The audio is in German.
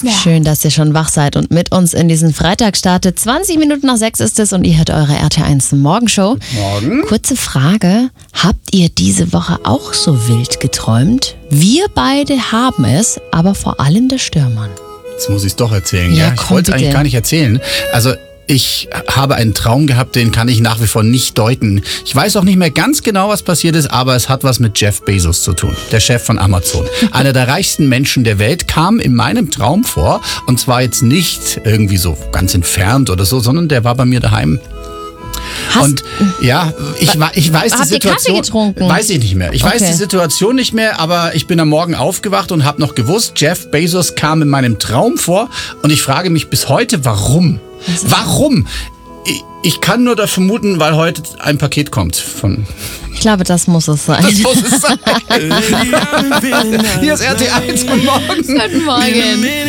Elsner. Schön, dass ihr schon wach seid und mit uns in diesen Freitag startet. 20 Minuten nach 6 ist es und ihr hört eure RT1 Morgenshow. Morgen. Kurze Frage, habt ihr diese Woche auch so wild geträumt? Wir beide haben es, aber vor allem der Stürmann. Jetzt muss ich es doch erzählen. Ja, Ja, ich wollte es eigentlich gar nicht erzählen. Also ich habe einen Traum gehabt, den kann ich nach wie vor nicht deuten. Ich weiß auch nicht mehr ganz genau, was passiert ist, aber es hat was mit Jeff Bezos zu tun, der Chef von Amazon. Einer der reichsten Menschen der Welt kam in meinem Traum vor und zwar jetzt nicht irgendwie so ganz entfernt oder so, sondern der war bei mir daheim. Und ja, ich weiß die Habt ihr Kaffee Situation, getrunken? weiß ich nicht mehr. Ich weiß die Situation nicht mehr, aber ich bin am Morgen aufgewacht und habe noch gewusst, Jeff Bezos kam in meinem Traum vor und ich frage mich bis heute, warum? Warum? Ich kann nur da vermuten, weil heute ein Paket kommt von... Ich glaube, das muss es sein. Das muss es sein. Hier ist RT1. Guten Morgen. Guten Morgen.